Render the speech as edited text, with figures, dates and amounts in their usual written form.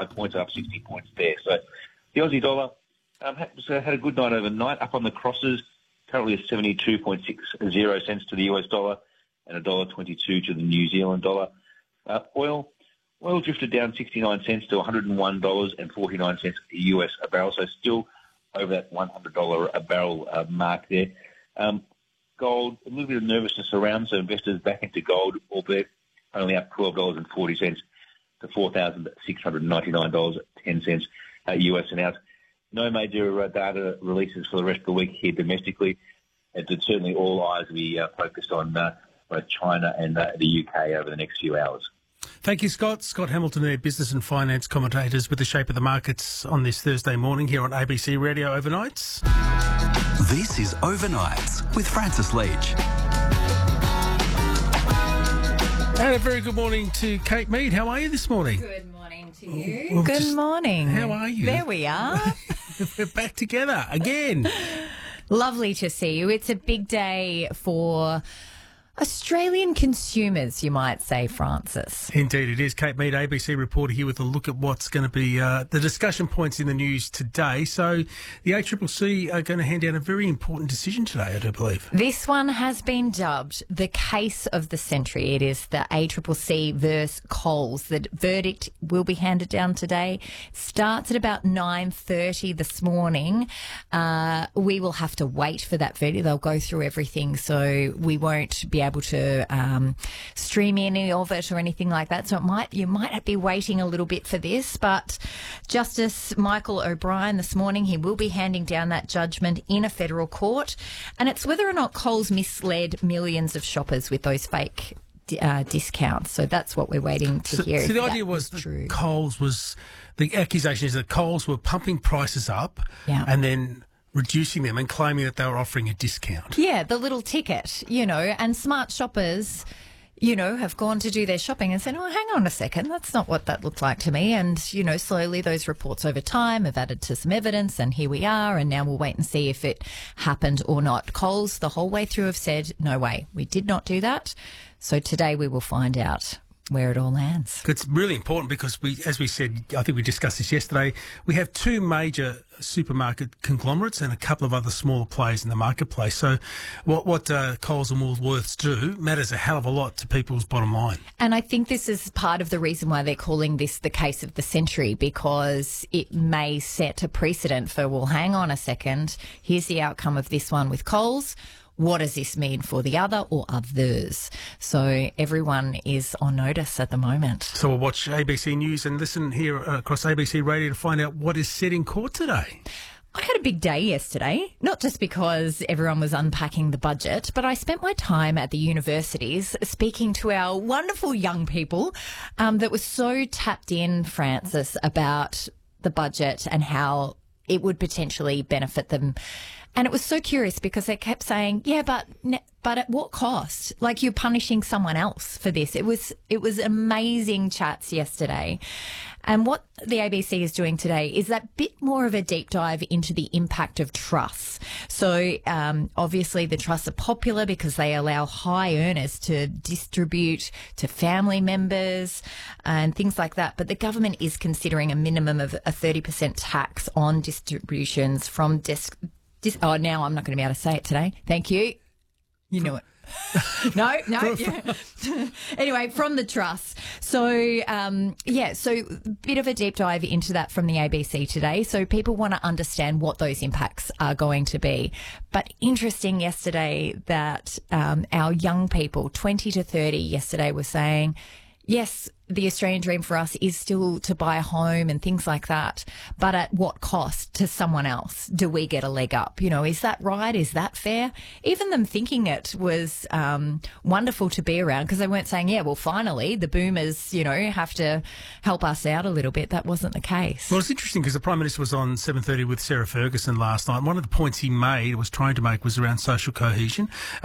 5 points, up 60 points there. So the Aussie dollar had a good night overnight, up on the crosses, currently at 72.60 cents to the US dollar and $1.22 to the New Zealand dollar. Oil drifted down 69 cents to $101.49 US a barrel, so still over that $100 a barrel mark there. Gold, a little bit of nervousness around, so investors back into gold, albeit only up $12.40 to $4,699.10 US an ounce. No major data releases for the rest of the week here domestically. And certainly all eyes will be focused on both China and the UK over the next few hours. Thank you, Scott. Scott Hamilton there, business and finance commentators with the shape of the markets on this Thursday morning here on ABC Radio Overnights. This is Overnights with Francis Leach. And a very good morning to Kate Mead. How are you this morning? Good morning to you. Well, Good morning. How are you? There we are. We're back together again. Lovely to see you. It's a big day for Australian consumers, you might say, Francis. Indeed it is. Kate Mead, ABC reporter here with a look at what's going to be the discussion points in the news today. So the ACCC are going to hand down a very important decision today, I do believe. This one has been dubbed the case of the century. It is the ACCC versus Coles. The verdict will be handed down today. Starts at about 9:30 this morning. We will have to wait for that verdict. They'll go through everything, so we won't be able to stream any of it or anything like that. So you might be waiting a little bit for this, but Justice Michael O'Brien this morning, he will be handing down that judgment in a federal court, and it's whether or not Coles misled millions of shoppers with those fake discounts. So that's what we're waiting to hear. So the idea was that Coles was, the accusation is that Coles were pumping prices up and then reducing them and claiming that they were offering a discount. Yeah, the little ticket, and smart shoppers, have gone to do their shopping and said, oh, hang on a second, that's not what that looked like to me. And, slowly those reports over time have added to some evidence, and here we are, and now we'll wait and see if it happened or not. Coles, the whole way through, have said, no way, we did not do that. So today we will find out where it all lands. It's really important because as we said, I think we discussed this yesterday, we have two major supermarket conglomerates and a couple of other smaller players in the marketplace. So what Coles and Woolworths do matters a hell of a lot to people's bottom line. And I think this is part of the reason why they're calling this the case of the century, because it may set a precedent for, well, hang on a second, here's the outcome of this one with Coles. What does this mean for the other or others? So everyone is on notice at the moment. So we'll watch ABC News and listen here across ABC Radio to find out what is said in court today. I had a big day yesterday, not just because everyone was unpacking the budget, but I spent my time at the universities speaking to our wonderful young people that were so tapped in, Francis, about the budget and how it would potentially benefit them. And it was so curious because they kept saying, yeah, but at what cost? Like, you're punishing someone else for this. It was amazing chats yesterday. And what the ABC is doing today is that bit more of a deep dive into the impact of trusts. So obviously the trusts are popular because they allow high earners to distribute to family members and things like that. But the government is considering a minimum of a 30% tax on distributions from now I'm not going to be able to say it today. Thank you. You knew it. No. Yeah. Anyway, from the trust. So, so bit of a deep dive into that from the ABC today. So people want to understand what those impacts are going to be. But interesting yesterday that our young people, 20 to 30 yesterday, were saying, yes, the Australian dream for us is still to buy a home and things like that. But at what cost to someone else do we get a leg up? Is that right? Is that fair? Even them thinking it was wonderful to be around, because they weren't saying, yeah, well, finally the boomers, have to help us out a little bit. That wasn't the case. Well, it's interesting because the Prime Minister was on 7:30 with Sarah Ferguson last night. One of the points he was trying to make was around social cohesion.